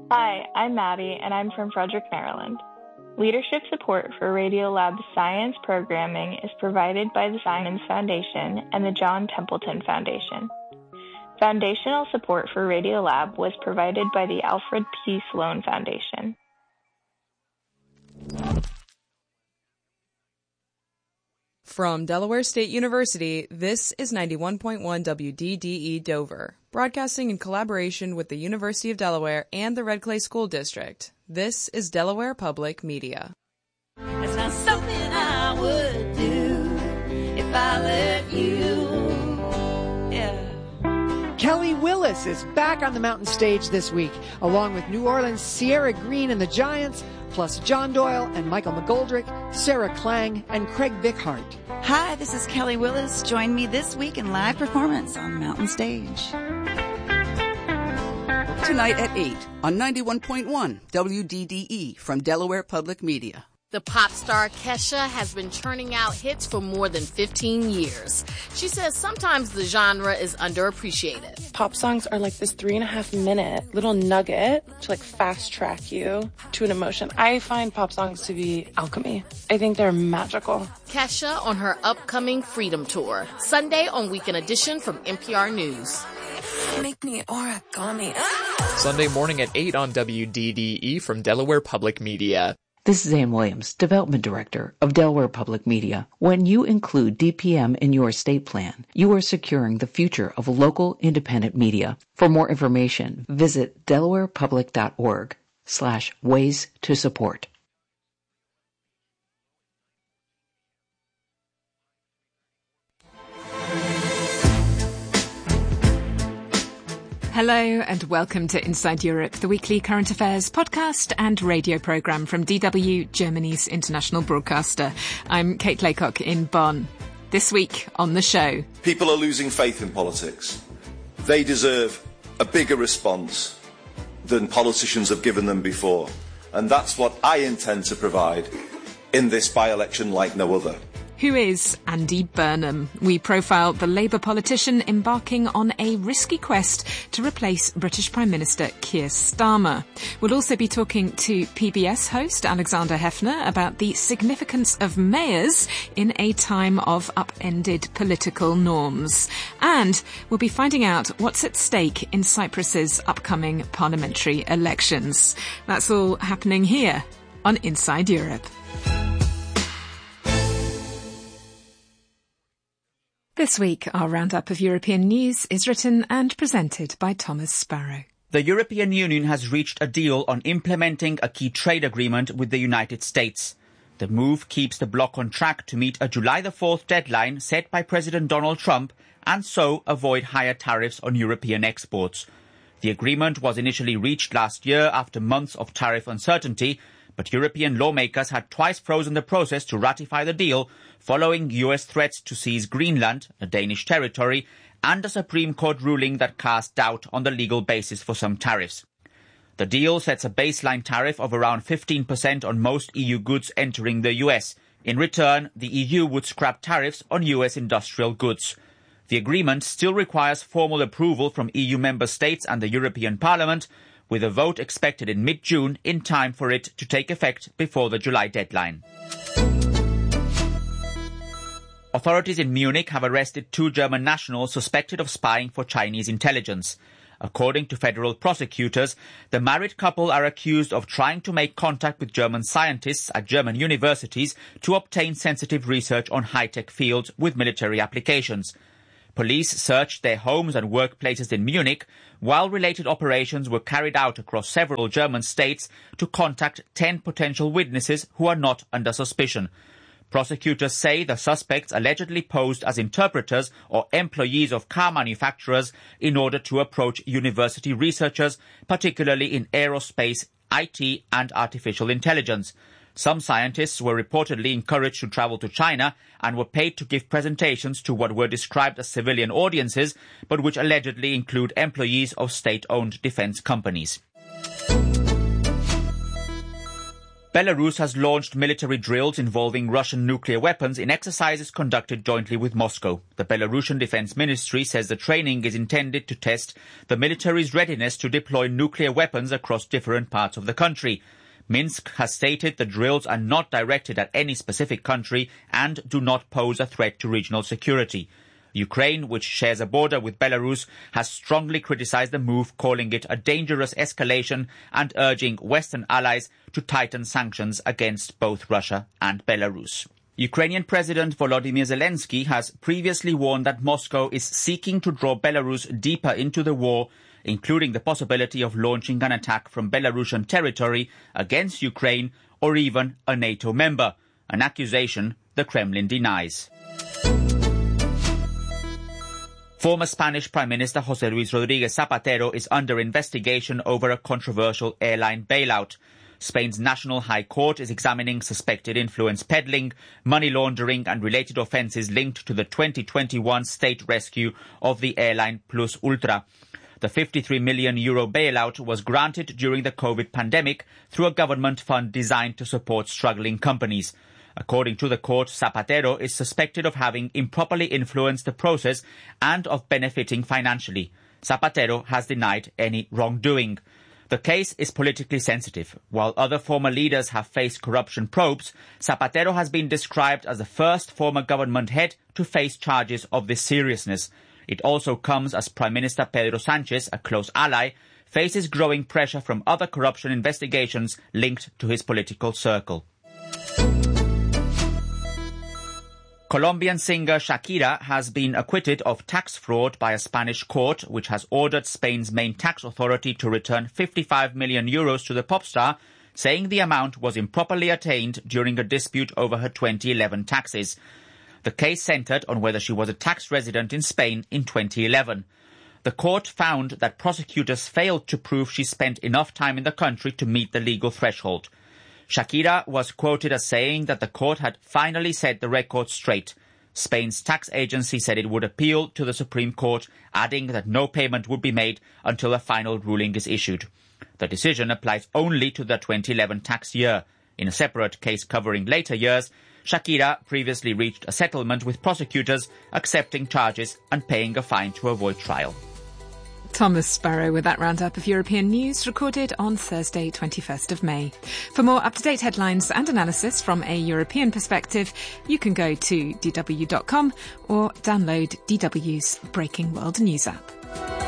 Hi, I'm Maddie, and I'm from Frederick, Maryland. Leadership support for Radiolab's science programming is provided by the Simons Foundation and the John Templeton Foundation. Foundational support for Radiolab was provided by the Alfred P. Sloan Foundation. From Delaware State University, this is 91.1 WDDE Dover, broadcasting in collaboration with the University of Delaware and the Red Clay School District. This is Delaware Public Media. That's not something I would do if I let you. Yeah. Kelly Willis is back on the mountain stage this week, along with New Orleans' Sierra Green and the Giants, plus John Doyle and Michael McGoldrick, Sarah Klang, and Craig Bickhart. Hi, this is Kelly Willis. Join me this week in live performance on Mountain Stage. Tonight at 8 on 91.1 WDDE from Delaware Public Media. The pop star Kesha has been churning out hits for more than 15 years. She says sometimes the genre is underappreciated. Pop songs are like this 3.5-minute little nugget to like fast track you to an emotion. I find pop songs to be alchemy. I think they're magical. Kesha on her upcoming Freedom Tour, Sunday on Weekend Edition from NPR News. Make me origami. Sunday morning at 8 on WDDE from Delaware Public Media. This is Ann Williams, Development Director of Delaware Public Media. When you include DPM in your estate plan, you are securing the future of local independent media. For more information, visit delawarepublic.org/ways to support. Hello and welcome to Inside Europe, the weekly current affairs podcast and radio programme from DW, Germany's international broadcaster. I'm Kate Laycock in Bonn. This week on the show. People are losing faith in politics. They deserve a bigger response than politicians have given them before. And that's what I intend to provide in this by-election like no other. Who is Andy Burnham? We profile the Labour politician embarking on a risky quest to replace British Prime Minister Keir Starmer. We'll also be talking to PBS host Alexander Heffner about the significance of mayors in a time of upended political norms. And we'll be finding out what's at stake in Cyprus's upcoming parliamentary elections. That's all happening here on Inside Europe. This week, our roundup of European news is written and presented by Thomas Sparrow. The European Union has reached a deal on implementing a key trade agreement with the United States. The move keeps the bloc on track to meet a July the 4th deadline set by President Donald Trump and so avoid higher tariffs on European exports. The agreement was initially reached last year after months of tariff uncertainty, but European lawmakers had twice frozen the process to ratify the deal following US threats to seize Greenland, a Danish territory, and a Supreme Court ruling that cast doubt on the legal basis for some tariffs. The deal sets a baseline tariff of around 15% on most EU goods entering the US. In return, the EU would scrap tariffs on US industrial goods. The agreement still requires formal approval from EU member states and the European Parliament, with a vote expected in mid-June in time for it to take effect before the July deadline. Authorities in Munich have arrested 2 German nationals suspected of spying for Chinese intelligence. According to federal prosecutors, the married couple are accused of trying to make contact with German scientists at German universities to obtain sensitive research on high-tech fields with military applications. Police searched their homes and workplaces in Munich, while related operations were carried out across several German states to contact 10 potential witnesses who are not under suspicion. Prosecutors say the suspects allegedly posed as interpreters or employees of car manufacturers in order to approach university researchers, particularly in aerospace, IT and artificial intelligence. Some scientists were reportedly encouraged to travel to China and were paid to give presentations to what were described as civilian audiences, but which allegedly include employees of state-owned defense companies. Belarus has launched military drills involving Russian nuclear weapons in exercises conducted jointly with Moscow. The Belarusian Defense Ministry says the training is intended to test the military's readiness to deploy nuclear weapons across different parts of the country. Minsk has stated the drills are not directed at any specific country and do not pose a threat to regional security. Ukraine, which shares a border with Belarus, has strongly criticized the move, calling it a dangerous escalation and urging Western allies to tighten sanctions against both Russia and Belarus. Ukrainian President Volodymyr Zelensky has previously warned that Moscow is seeking to draw Belarus deeper into the war, including the possibility of launching an attack from Belarusian territory against Ukraine or even a NATO member, an accusation the Kremlin denies. Former Spanish Prime Minister José Luis Rodríguez Zapatero is under investigation over a controversial airline bailout. Spain's National High Court is examining suspected influence peddling, money laundering and related offences linked to the 2021 state rescue of the airline Plus Ultra. The €53 million bailout was granted during the COVID pandemic through a government fund designed to support struggling companies. According to the court, Zapatero is suspected of having improperly influenced the process and of benefiting financially. Zapatero has denied any wrongdoing. The case is politically sensitive. While other former leaders have faced corruption probes, Zapatero has been described as the first former government head to face charges of this seriousness. It also comes as Prime Minister Pedro Sánchez, a close ally, faces growing pressure from other corruption investigations linked to his political circle. Colombian singer Shakira has been acquitted of tax fraud by a Spanish court, which has ordered Spain's main tax authority to return €55 million to the pop star, saying the amount was improperly attained during a dispute over her 2011 taxes. The case centred on whether she was a tax resident in Spain in 2011. The court found that prosecutors failed to prove she spent enough time in the country to meet the legal threshold. Shakira was quoted as saying that the court had finally set the record straight. Spain's tax agency said it would appeal to the Supreme Court, adding that no payment would be made until a final ruling is issued. The decision applies only to the 2011 tax year. In a separate case covering later years, Shakira previously reached a settlement with prosecutors, accepting charges and paying a fine to avoid trial. Thomas Sparrow with that roundup of European news recorded on Thursday, 21st of May. For more up-to-date headlines and analysis from a European perspective, you can go to dw.com or download DW's Breaking World News app.